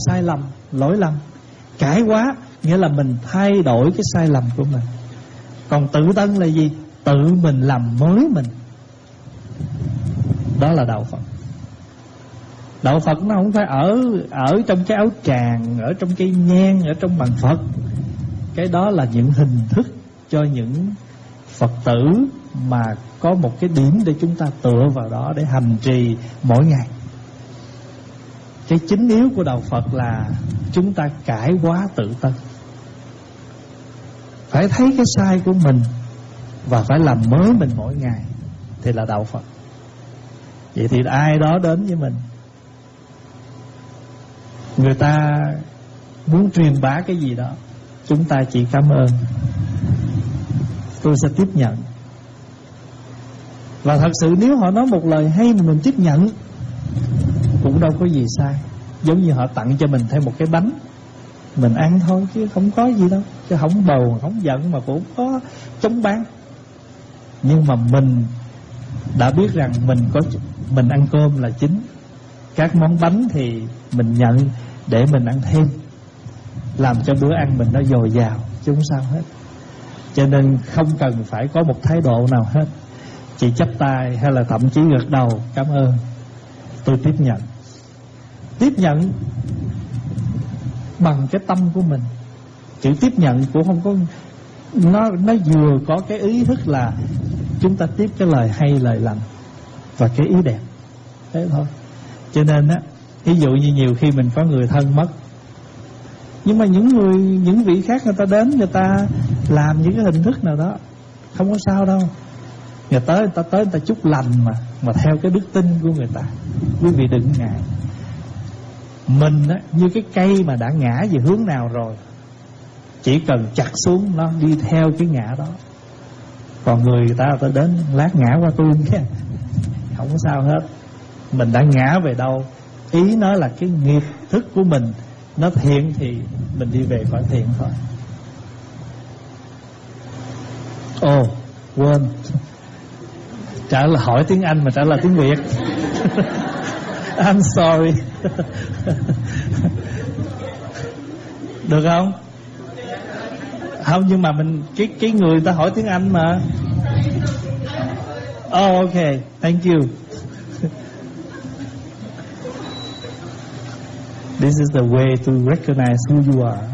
sai lầm, lỗi lầm. Cải hóa nghĩa là mình thay đổi cái sai lầm của mình. Còn tự tân là gì? Tự mình làm mới mình. Đó là đạo Phật. Đạo Phật nó không phải ở trong cái áo tràng, ở trong cây nhang, ở trong bàn Phật. Cái đó là những hình thức cho những Phật tử mà có một cái điểm để chúng ta tựa vào đó để hành trì mỗi ngày. Cái chính yếu của đạo Phật là chúng ta cải hóa tự tân. Phải thấy cái sai của mình và phải làm mới mình mỗi ngày thì là đạo Phật. Vậy thì ai đó đến với mình, người ta muốn truyền bá cái gì đó, chúng ta chỉ cảm ơn, tôi sẽ tiếp nhận. Và thật sự nếu họ nói một lời hay mà mình tiếp nhận cũng đâu có gì sai. Giống như họ tặng cho mình thêm một cái bánh, mình ăn thôi chứ không có gì đâu, chứ không bầu, không giận mà cũng có chống bán. Nhưng mà mình đã biết rằng mình ăn cơm là chính. Các món bánh thì mình nhận để mình ăn thêm, làm cho bữa ăn mình nó dồi dào, chứ không sao hết. Cho nên không cần phải có một thái độ nào hết, chỉ chắp tay hay là thậm chí gật đầu cảm ơn, tôi tiếp nhận. Tiếp nhận bằng cái tâm của mình. Chữ tiếp nhận cũng không có, nó vừa có cái ý thức là chúng ta tiếp cái lời hay, lời lành và cái ý đẹp, thế thôi. Cho nên á, ví dụ như nhiều khi mình có người thân mất, nhưng mà những vị khác người ta đến, người ta làm những cái hình thức nào đó, không có sao đâu. Người ta chúc lành mà theo cái đức tin của người ta. Quý vị đừng ngại. Mình á, như cái cây mà đã ngã về hướng nào rồi, chỉ cần chặt xuống nó đi theo cái ngã đó. Còn người ta đến lát ngã qua tôi kia, không có sao hết. Mình đã ngã về đâu, ý nói là cái nghiệp thức của mình nó thiện thì mình đi về khỏi thiện thôi. Ồ, quên, trả lời hỏi tiếng Anh mà trả lời tiếng Việt. I'm sorry. Được không? Không, nhưng mà mình cái người ta hỏi tiếng Anh mà. Oh, okay, thank you. This is the way to recognize who you are.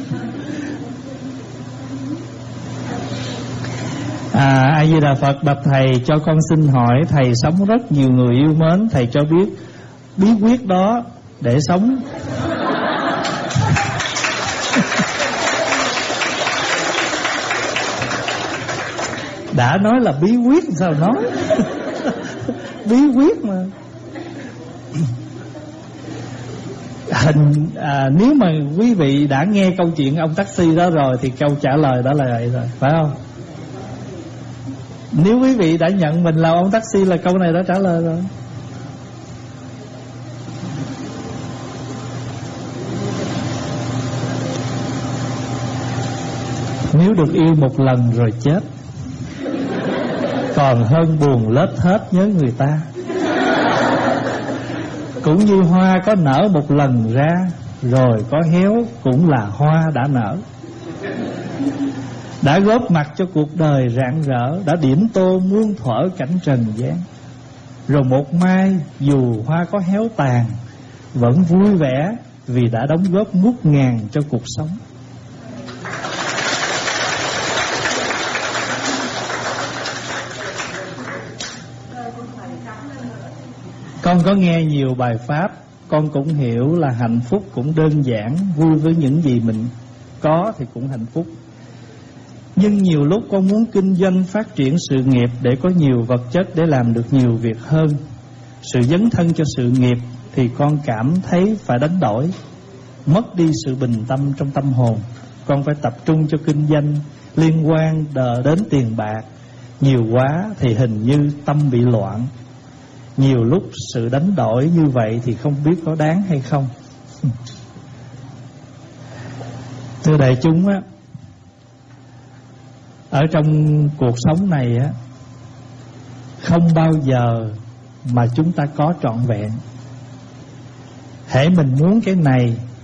A Di Đà Phật. Bạch thầy, cho con xin hỏi, thầy sống rất nhiều người yêu mến, thầy cho biết bí quyết đó để sống. Đã nói là bí quyết sao nói. Bí quyết mà. Nếu mà quý vị đã nghe câu chuyện ông taxi đó rồi thì câu trả lời đó là vậy rồi, phải không? Nếu quý vị đã nhận mình là ông taxi là câu này đã trả lời rồi. Nếu được yêu một lần rồi chết, còn hơn buồn lết hết nhớ người ta. Cũng như hoa có nở một lần ra, rồi có héo cũng là hoa đã nở. Đã góp mặt cho cuộc đời rạng rỡ, đã điểm tô muôn thuở cảnh trần gian. Rồi một mai dù hoa có héo tàn, vẫn vui vẻ vì đã đóng góp ngút ngàn cho cuộc sống. Con có nghe nhiều bài pháp, con cũng hiểu là hạnh phúc cũng đơn giản, vui với những gì mình có thì cũng hạnh phúc. Nhưng nhiều lúc con muốn kinh doanh phát triển sự nghiệp để có nhiều vật chất để làm được nhiều việc hơn. Sự dấn thân cho sự nghiệp thì con cảm thấy phải đánh đổi, mất đi sự bình tâm trong tâm hồn. Con phải tập trung cho kinh doanh liên quan đến tiền bạc. Nhiều quá thì hình như tâm bị loạn. Nhiều lúc sự đánh đổi như vậy thì không biết có đáng hay không. Thưa đại chúng á, ở trong cuộc sống này á, không bao giờ mà chúng ta có trọn vẹn. Hễ mình muốn cái này